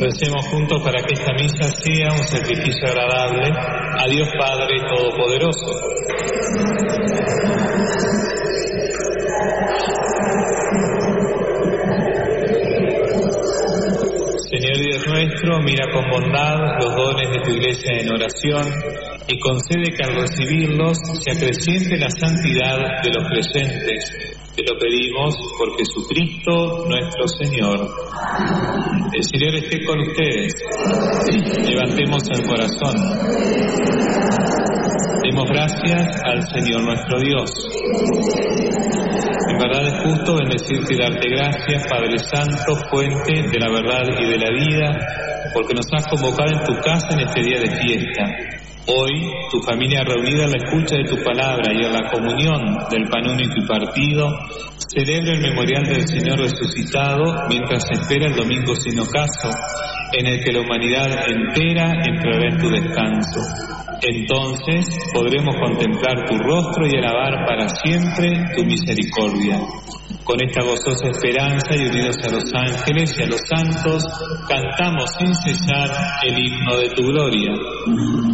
Recemos juntos para que esta misa sea un sacrificio agradable a Dios Padre Todopoderoso. Señor Dios nuestro, mira con bondad los dones de tu Iglesia en oración y concede que al recibirlos se acreciente la santidad de los creyentes. Te lo pedimos por Jesucristo nuestro Señor. El Señor esté con ustedes. Levantemos el corazón. Demos gracias al Señor nuestro Dios. En verdad es justo bendecirte y darte gracias, Padre Santo, fuente de la verdad y de la vida, porque nos has convocado en tu casa en este día de fiesta. Hoy, tu familia reunida en la escucha de tu palabra y en la comunión del pan único y partido, celebra el memorial del Señor resucitado mientras espera el domingo sin ocaso, en el que la humanidad entera entrará en tu descanso. Entonces podremos contemplar tu rostro y alabar para siempre tu misericordia. Con esta gozosa esperanza y unidos a los ángeles y a los santos, cantamos sin cesar el himno de tu gloria.